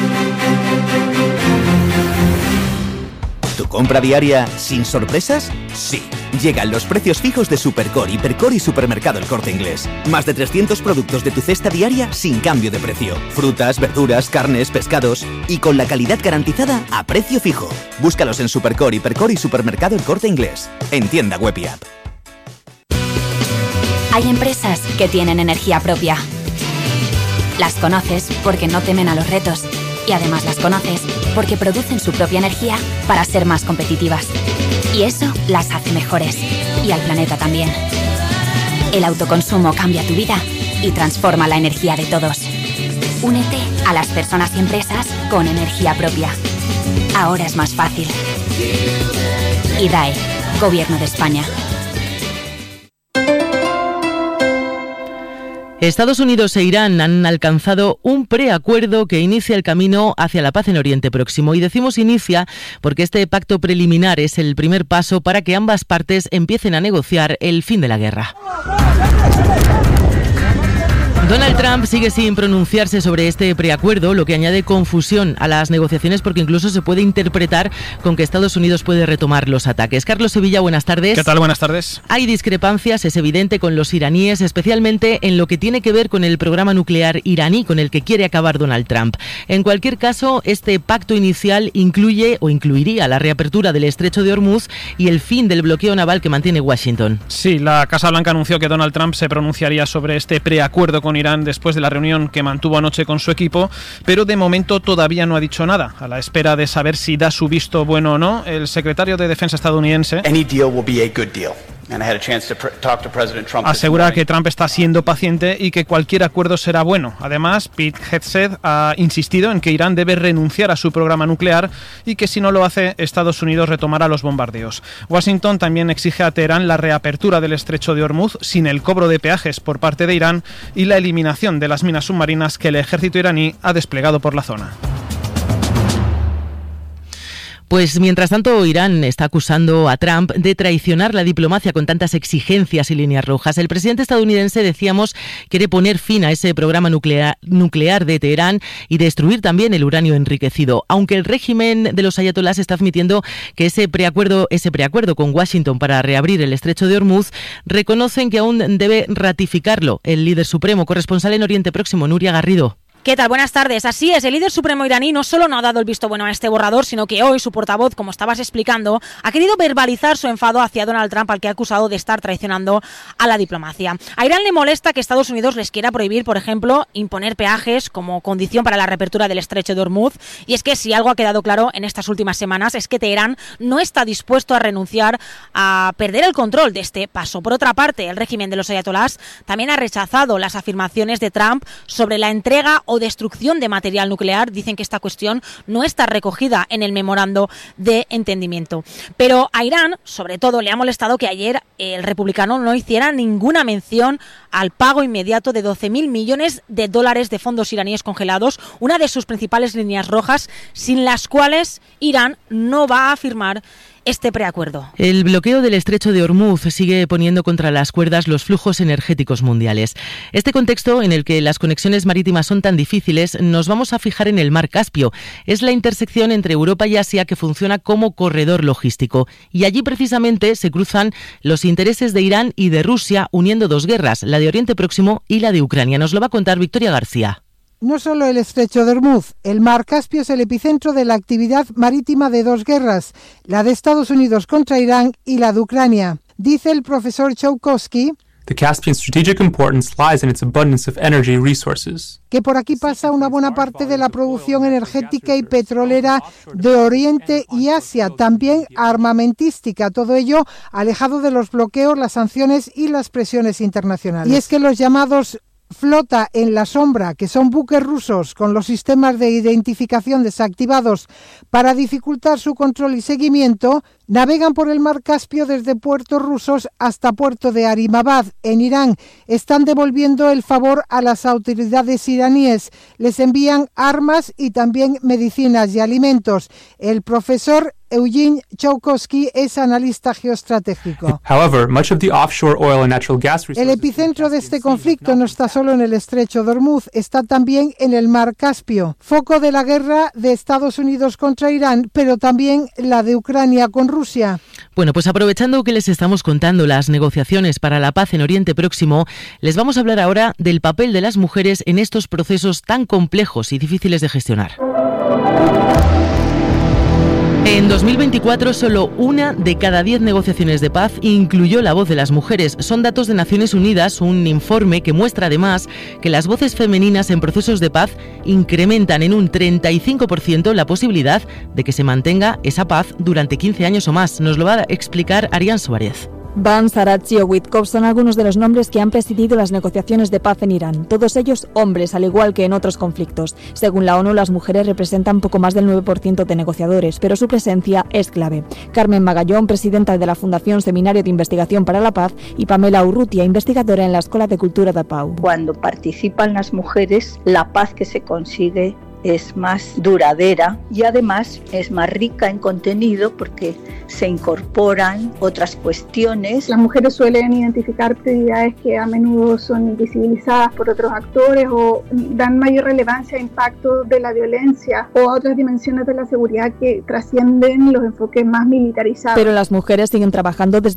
¿Tu compra diaria sin sorpresas? Sí. Llegan los precios fijos de Supercore, Hipercore y Supermercado El Corte Inglés. Más de trescientos productos de tu cesta diaria sin cambio de precio. Frutas, verduras, carnes, pescados y con la calidad garantizada a precio fijo. Búscalos en Supercore, Hipercore y Supermercado El Corte Inglés. En tienda web y app. Hay empresas que tienen energía propia. Las conoces porque no temen a los retos. Y además las conoces porque producen su propia energía para ser más competitivas. Y eso las hace mejores. Y al planeta también. El autoconsumo cambia tu vida y transforma la energía de todos. Únete a las personas y empresas con energía propia. Ahora es más fácil. I D A E, Gobierno de España. Estados Unidos e Irán han alcanzado un preacuerdo que inicia el camino hacia la paz en Oriente Próximo. Y decimos inicia porque este pacto preliminar es el primer paso para que ambas partes empiecen a negociar el fin de la guerra. Donald Trump sigue sin pronunciarse sobre este preacuerdo, lo que añade confusión a las negociaciones porque incluso se puede interpretar con que Estados Unidos puede retomar los ataques. Carlos Sevilla, buenas tardes. ¿Qué tal? Buenas tardes. Hay discrepancias, es evidente, con los iraníes, especialmente en lo que tiene que ver con el programa nuclear iraní con el que quiere acabar Donald Trump. En cualquier caso, este pacto inicial incluye o incluiría la reapertura del estrecho de Hormuz y el fin del bloqueo naval que mantiene Washington. Sí, la Casa Blanca anunció que Donald Trump se pronunciaría sobre este preacuerdo con Irán después de la reunión que mantuvo anoche con su equipo, pero de momento todavía no ha dicho nada. A la espera de saber si da su visto bueno o no, el secretario de Defensa estadounidense Any deal will be a good deal. Asegura que Trump está siendo paciente y que cualquier acuerdo será bueno. Además, Pete Hegseth ha insistido en que Irán debe renunciar a su programa nuclear y que si no lo hace, Estados Unidos retomará los bombardeos. Washington también exige a Teherán la reapertura del estrecho de Hormuz sin el cobro de peajes por parte de Irán y la eliminación de las minas submarinas que el ejército iraní ha desplegado por la zona. Pues mientras tanto, Irán está acusando a Trump de traicionar la diplomacia con tantas exigencias y líneas rojas. El presidente estadounidense, decíamos, quiere poner fin a ese programa nuclear, nuclear de Teherán y destruir también el uranio enriquecido, aunque el régimen de los ayatolás está admitiendo que ese preacuerdo, ese preacuerdo con Washington para reabrir el estrecho de Hormuz, reconocen que aún debe ratificarlo el líder supremo. Corresponsal en Oriente Próximo, Nuria Garrido. ¿Qué tal? Buenas tardes. Así es, el líder supremo iraní no solo no ha dado el visto bueno a este borrador, sino que hoy su portavoz, como estabas explicando, ha querido verbalizar su enfado hacia Donald Trump, al que ha acusado de estar traicionando a la diplomacia. A Irán le molesta que Estados Unidos les quiera prohibir, por ejemplo, imponer peajes como condición para la reapertura del estrecho de Hormuz. Y es que si algo ha quedado claro en estas últimas semanas es que Teherán no está dispuesto a renunciar a perder el control de este paso. Por otra parte, el régimen de los ayatolás también ha rechazado las afirmaciones de Trump sobre la entrega o destrucción de material nuclear. Dicen que esta cuestión no está recogida en el memorando de entendimiento. Pero a Irán, sobre todo, le ha molestado que ayer el republicano no hiciera ninguna mención al pago inmediato de doce mil millones de dólares de fondos iraníes congelados, una de sus principales líneas rojas, sin las cuales Irán no va a firmar este preacuerdo. El bloqueo del estrecho de Hormuz sigue poniendo contra las cuerdas los flujos energéticos mundiales. Este contexto en el que las conexiones marítimas son tan difíciles, nos vamos a fijar en el mar Caspio. Es la intersección entre Europa y Asia que funciona como corredor logístico. Y allí precisamente se cruzan los intereses de Irán y de Rusia, uniendo dos guerras, la de Oriente Próximo y la de Ucrania. Nos lo va a contar Victoria García. No solo el estrecho de Hormuz, el mar Caspio es el epicentro de la actividad marítima de dos guerras, la de Estados Unidos contra Irán y la de Ucrania. Dice el profesor Chowkowski The Caspian's strategic importance lies in its abundance of energy resources. Que por aquí pasa una buena parte de la producción energética y petrolera de Oriente y Asia, también armamentística, todo ello alejado de los bloqueos, las sanciones y las presiones internacionales. Y es que los llamados flota en la sombra, que son buques rusos con los sistemas de identificación desactivados para dificultar su control y seguimiento, navegan por el mar Caspio desde puertos rusos hasta puerto de Arimabad, en Irán. Están devolviendo el favor a las autoridades iraníes. Les envían armas y también medicinas y alimentos. El profesor Eugene Chowkowski es analista geoestratégico. However, much of the offshore oil and natural gas El epicentro de este conflicto no está solo en el estrecho de Hormuz, está también en el mar Caspio, foco de la guerra de Estados Unidos contra Irán, pero también la de Ucrania con Rusia. Bueno, pues aprovechando que les estamos contando las negociaciones para la paz en Oriente Próximo, les vamos a hablar ahora del papel de las mujeres en estos procesos tan complejos y difíciles de gestionar. En dos mil veinticuatro, solo una de cada diez negociaciones de paz incluyó la voz de las mujeres. Son datos de Naciones Unidas, un informe que muestra además que las voces femeninas en procesos de paz incrementan en un treinta y cinco por ciento la posibilidad de que se mantenga esa paz durante quince años o más. Nos lo va a explicar Arián Suárez. Ban, Saratchi o Witkov son algunos de los nombres que han presidido las negociaciones de paz en Irán, todos ellos hombres, al igual que en otros conflictos. Según la ONU, las mujeres representan poco más del nueve por ciento de negociadores, pero su presencia es clave. Carmen Magallón, presidenta de la Fundación Seminario de Investigación para la Paz, y Pamela Urrutia, investigadora en la Escuela de Cultura de Pau. Cuando participan las mujeres, la paz que se consigue es más duradera y además es más rica en contenido porque se incorporan otras cuestiones. Las mujeres suelen identificar prioridades que a menudo son invisibilizadas por otros actores o dan mayor relevancia a impactos de la violencia o a otras dimensiones de la seguridad que trascienden los enfoques más militarizados. Pero las mujeres siguen trabajando desde